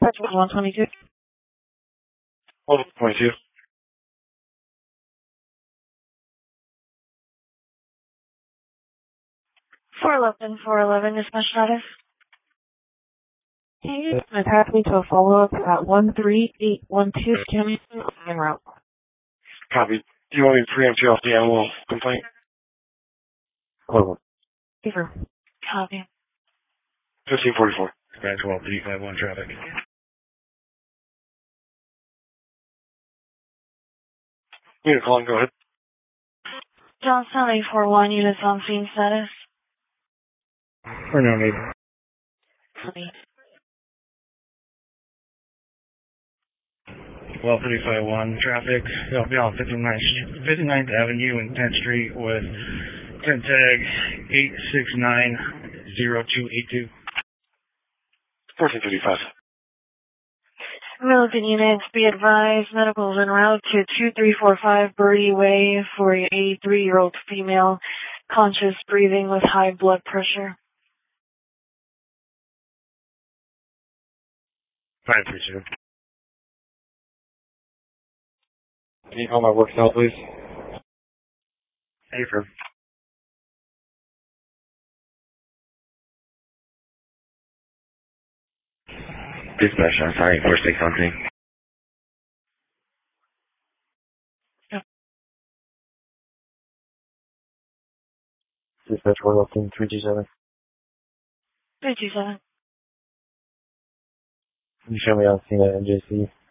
Dispatch 122. 122. 411, dispatch status. Okay, and pass me to a follow-up at 13812 Camden en route. Copy. Do you want me to preempt you off the animal complaint? Clover. Fever. Copy. 1544. Dispatch 12351 traffic. Unit calling, go ahead. Johnstown 841, units on scene status. Or no need. Copy. 12351 traffic. They'll be on 59th Avenue and 10th Street with print tag 8690282. 1455. Militant units, be advised, medicals en route to 2345 Birdie Way for a 83-year-old female, conscious breathing with high blood pressure. 532. Can you call my work cell, please? Affirm. Dispatch, I'm sorry, 46 something. Dispatch 411 327. 327. Can you show me on scene at NJC?